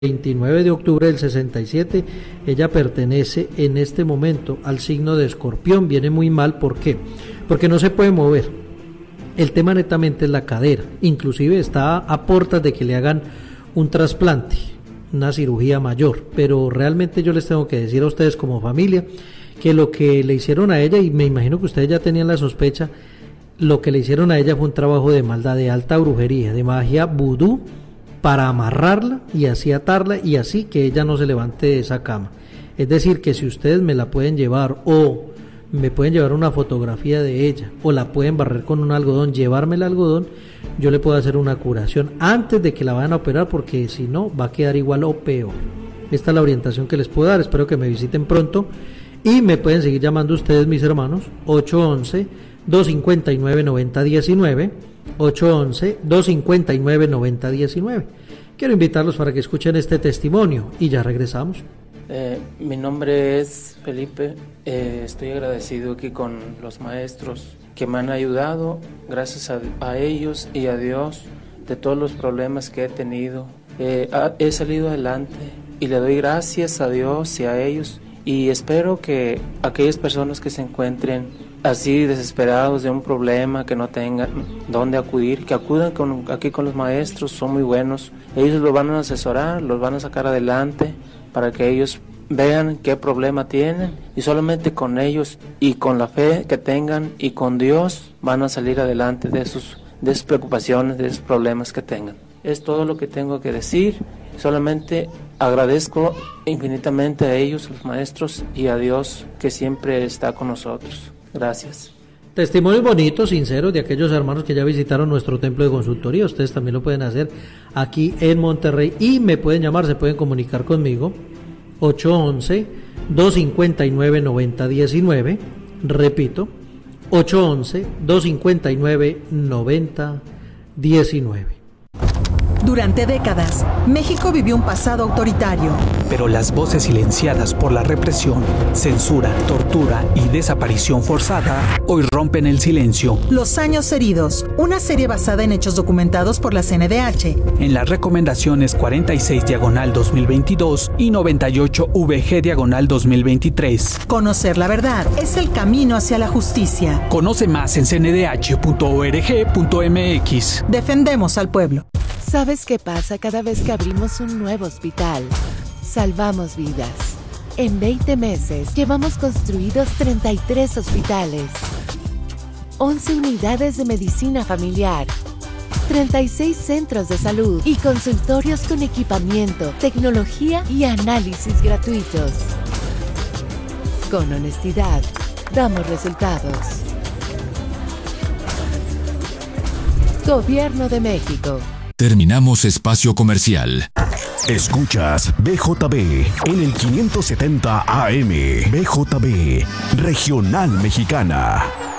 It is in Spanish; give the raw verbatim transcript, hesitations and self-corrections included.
veintinueve de octubre del sesenta y siete, ella pertenece en este momento al signo de Escorpión, viene muy mal, ¿por qué? Porque no se puede mover, el tema netamente es la cadera, inclusive está a puertas de que le hagan un trasplante, una cirugía mayor, pero realmente yo les tengo que decir a ustedes como familia, que lo que le hicieron a ella, y me imagino que ustedes ya tenían la sospecha, lo que le hicieron a ella fue un trabajo de maldad, de alta brujería, de magia vudú, para amarrarla y así atarla y así que ella no se levante de esa cama. Es decir, que si ustedes me la pueden llevar o me pueden llevar una fotografía de ella o la pueden barrer con un algodón, llevarme el algodón, yo le puedo hacer una curación antes de que la vayan a operar, porque si no va a quedar igual o peor. Esta es la orientación que les puedo dar, espero que me visiten pronto y me pueden seguir llamando ustedes, mis hermanos, ocho once, dos cinco nueve, nueve cero uno nueve, ocho once, dos cinco nueve, nueve cero uno nueve. Quiero invitarlos para que escuchen este testimonio y ya regresamos. Eh, mi nombre es Felipe, eh, estoy agradecido aquí con los maestros que me han ayudado, gracias a, a ellos y a Dios, de todos los problemas que he tenido. Eh, ha, he salido adelante y le doy gracias a Dios y a ellos, y espero que aquellas personas que se encuentren así desesperados de un problema, que no tengan dónde acudir, que acudan con, aquí con los maestros, son muy buenos, ellos los van a asesorar, los van a sacar adelante para que ellos vean qué problema tienen, y solamente con ellos y con la fe que tengan y con Dios van a salir adelante de sus, de sus preocupaciones, de sus problemas que tengan. Es todo lo que tengo que decir, solamente agradezco infinitamente a ellos, los maestros, y a Dios que siempre está con nosotros. Gracias. Testimonios bonitos, sinceros, de aquellos hermanos que ya visitaron nuestro templo de consultoría. Ustedes también lo pueden hacer aquí en Monterrey y me pueden llamar, se pueden comunicar conmigo, ocho once, dos cinco nueve, nueve cero uno nueve, repito, ocho once, dos cinco nueve, nueve cero uno nueve. Durante décadas, México vivió un pasado autoritario. Pero las voces silenciadas por la represión, censura, tortura y desaparición forzada hoy rompen el silencio. Los años heridos, una serie basada en hechos documentados por la C N D H. En las recomendaciones cuarenta y seis diagonal dos mil veintidós y noventa y ocho V G diagonal dos mil veintitrés. Conocer la verdad es el camino hacia la justicia. Conoce más en c n d h punto org punto m x. Defendemos al pueblo. ¿Sabes qué pasa cada vez que abrimos un nuevo hospital? Salvamos vidas. En veinte meses llevamos construidos treinta y tres hospitales, once unidades de medicina familiar, treinta y seis centros de salud y consultorios con equipamiento, tecnología y análisis gratuitos. Con honestidad, damos resultados. Gobierno de México. Terminamos espacio comercial. Escuchas B J B en el quinientos setenta A M. B J B, Regional Mexicana.